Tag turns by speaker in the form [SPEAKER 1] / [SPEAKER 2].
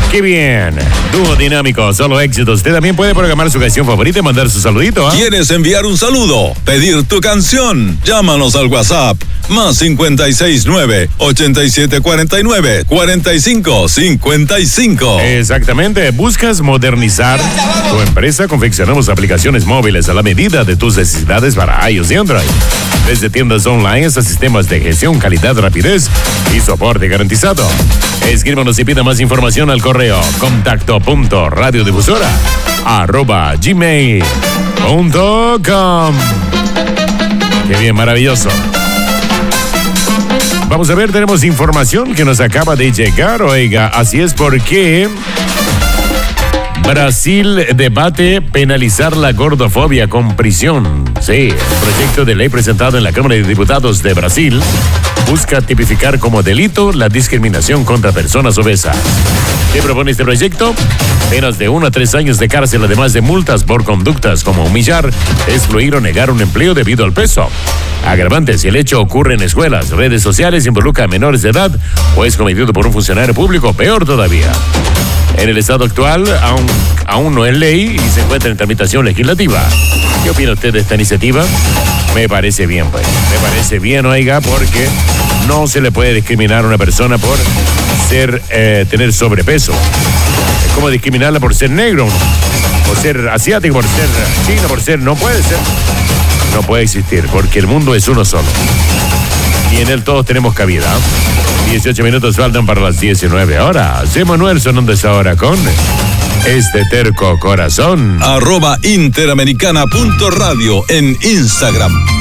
[SPEAKER 1] ¡Qué bien! Dúo dinámico, solo éxitos. Usted también puede programar su canción favorita y mandar su saludito, ¿eh?
[SPEAKER 2] ¿Quieres enviar un saludo? ¿Pedir tu canción? Llámanos al WhatsApp más 569-8749-4555.
[SPEAKER 1] Exactamente. ¿Buscas modernizar tu empresa? Confeccionamos aplicaciones móviles a la medida de tus necesidades para iOS y Android. Desde tiendas online hasta sistemas de gestión, calidad, rapidez y soporte garantizado. Escríbanos y pida más información al correo contacto.radiodifusora@gmail.com. Qué bien, maravilloso. Vamos a ver, tenemos información que nos acaba de llegar, oiga, así es porque Brasil debate penalizar la gordofobia con prisión. Sí, el proyecto de ley presentado en la Cámara de Diputados de Brasil busca tipificar como delito la discriminación contra personas obesas. ¿Qué propone este proyecto? Penas de 1 a 3 años de cárcel, además de multas por conductas como humillar, excluir o negar un empleo debido al peso. Agravante, si el hecho ocurre en escuelas, redes sociales, involucra a menores de edad o es cometido por un funcionario público, peor todavía. En el estado actual, aún no es ley y se encuentra en tramitación legislativa. ¿Qué opina usted de esta iniciativa? Me parece bien, pues. Me parece bien, oiga, porque no se le puede discriminar a una persona por tener sobrepeso. Es como discriminarla por ser negro, por ser asiático, por ser chino, por ser... No puede ser. No puede existir, porque el mundo es uno solo. Y en él todos tenemos cabida. 18 minutos faltan para las 19 horas. Emanuel sonando esa hora con Este Terco Corazón.
[SPEAKER 2] @interamericana.radio en Instagram.